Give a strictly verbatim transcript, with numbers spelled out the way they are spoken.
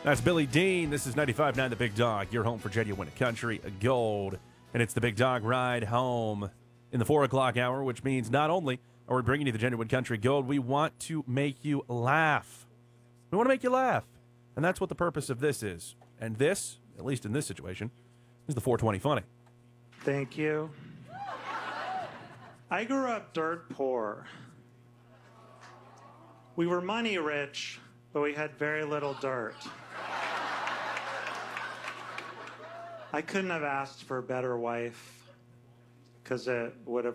That's Billy Dean. This is ninety-five point nine The Big Dog, your home for genuine country gold. And it's the Big Dog Ride Home in the four o'clock hour, which means not only are we bringing you the genuine country gold, we want to make you laugh. We want to make you laugh. And that's what the purpose of this is. And this, at least in this situation, is the four twenty Funny. Thank you. I grew up dirt poor. We were money rich, but we had very little dirt. I couldn't have asked for a better wife because it would have